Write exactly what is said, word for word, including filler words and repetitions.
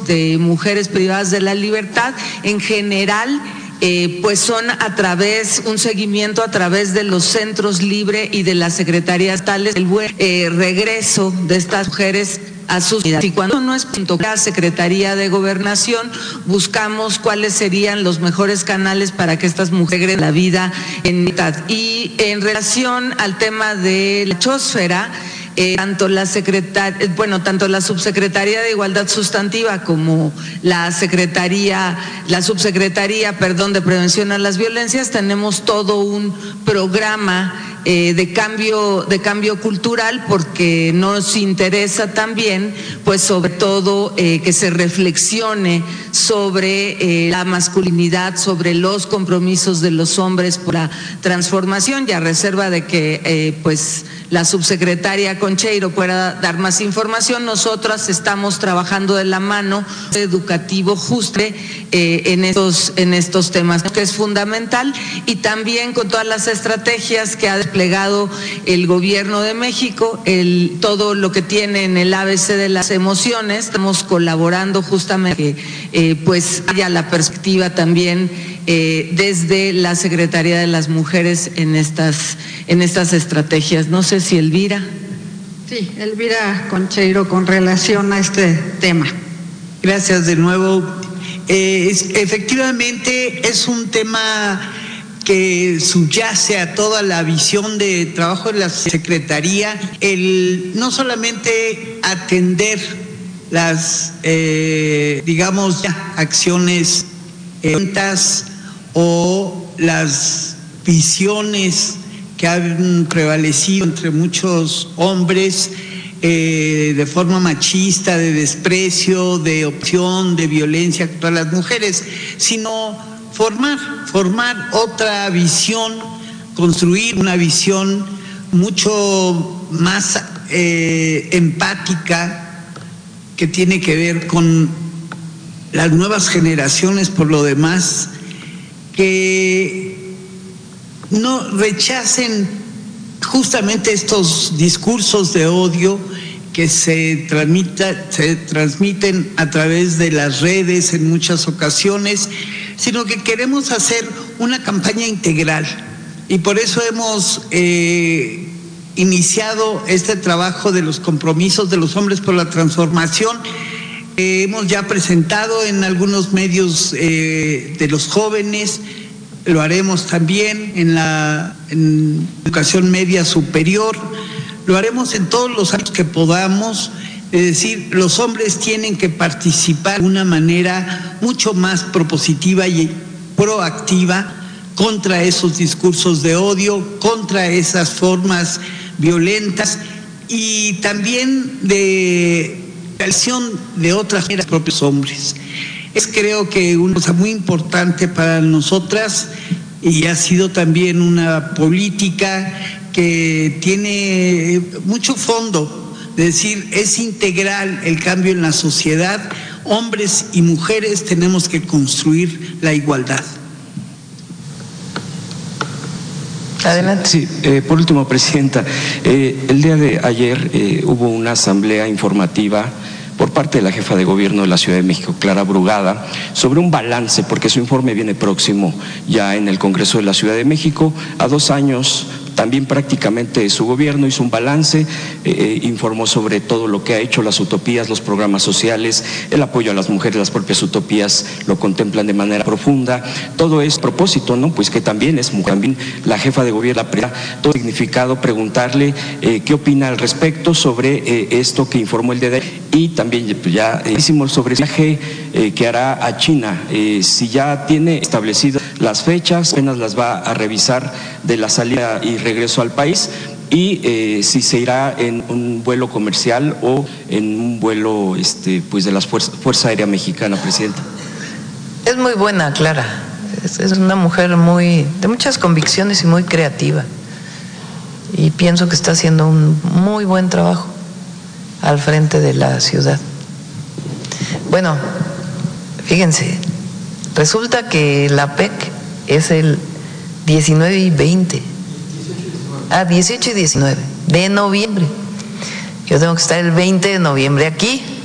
de mujeres privadas de la libertad. En general, Eh, pues son a través, un seguimiento a través de los centros Libre y de las secretarías tales, el buen eh, regreso de estas mujeres a sus vidas. Y cuando no es punto la Secretaría de Gobernación, buscamos cuáles serían los mejores canales para que estas mujeres regresen a la vida en mitad. Y en relación al tema de la chósfera, Eh, tanto la secretaria, bueno, tanto la subsecretaría de Igualdad Sustantiva como la secretaría, la subsecretaría, perdón, de Prevención a las Violencias, tenemos todo un programa eh, de cambio, de cambio cultural, porque nos interesa también, pues sobre todo eh, que se reflexione sobre eh, la masculinidad, sobre los compromisos de los hombres por la transformación, y a reserva de que, eh, pues, la subsecretaria Concheiro pueda dar más información. Nosotras estamos trabajando de la mano educativo justo eh, en estos en estos temas, que es fundamental, y también con todas las estrategias que ha desplegado el Gobierno de México, el todo lo que tiene en el A B C de las emociones. Estamos colaborando justamente que eh, pues haya la perspectiva también Eh, desde la Secretaría de las Mujeres en estas, en estas estrategias. No sé si Elvira. Sí, Elvira Concheiro, con relación a este tema. Gracias de nuevo. Eh, es, efectivamente es un tema que subyace a toda la visión de trabajo de la Secretaría, el no solamente atender las, eh, digamos, acciones lentas, o las visiones que han prevalecido entre muchos hombres eh, de forma machista, de desprecio, de opción, de violencia contra las mujeres, sino formar, formar otra visión, construir una visión mucho más eh, empática, que tiene que ver con las nuevas generaciones, por lo demás, que no rechacen justamente estos discursos de odio que se, transmita, se transmiten a través de las redes en muchas ocasiones, sino que queremos hacer una campaña integral, y por eso hemos eh, iniciado este trabajo de los compromisos de los hombres por la transformación. Eh, hemos ya presentado en algunos medios eh, de los jóvenes, lo haremos también en la en educación media superior, lo haremos en todos los años que podamos. Es decir, los hombres tienen que participar de una manera mucho más propositiva y proactiva contra esos discursos de odio, contra esas formas violentas, y también de de otras maneras, propios hombres. Es, creo que, una cosa muy importante para nosotras, y ha sido también una política que tiene mucho fondo, es decir, es integral el cambio en la sociedad. Hombres y mujeres tenemos que construir la igualdad. Adelante. Sí, eh, por último, Presidenta, eh, el día de ayer eh, hubo una asamblea informativa por parte de la jefa de gobierno de la Ciudad de México, Clara Brugada, sobre un balance, porque su informe viene próximo ya en el Congreso de la Ciudad de México, a dos años. También prácticamente su gobierno hizo un balance, eh, informó sobre todo lo que ha hecho, las utopías, los programas sociales, el apoyo a las mujeres, las propias utopías lo contemplan de manera profunda. Todo es propósito, ¿no? Pues que también es también la jefa de gobierno, la todo significado, preguntarle eh, qué opina al respecto sobre eh, esto que informó el día de ayer. Y también pues, ya eh, hicimos sobre el viaje eh, que hará a China, eh, si ya tiene establecidas las fechas, apenas las va a revisar de la salida y regreso al país, y eh, si se irá en un vuelo comercial o en un vuelo este, pues de la Fuerza, Fuerza Aérea Mexicana, Presidenta. Es muy buena, Clara, es, es una mujer muy de muchas convicciones y muy creativa, y pienso que está haciendo un muy buen trabajo al frente de la ciudad. Bueno, fíjense, resulta que la P E C es el diecinueve y veinte, ah, dieciocho y diecinueve de noviembre. Yo tengo que estar el veinte de noviembre aquí